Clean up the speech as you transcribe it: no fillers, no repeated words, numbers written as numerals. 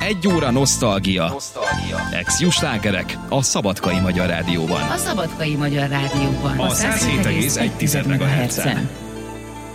Egy óra nosztalgia. Ex-Jó slágerek a Szabadkai Magyar Rádióban. A Szabadkai Magyar Rádióban. A 107,1 MHz-en.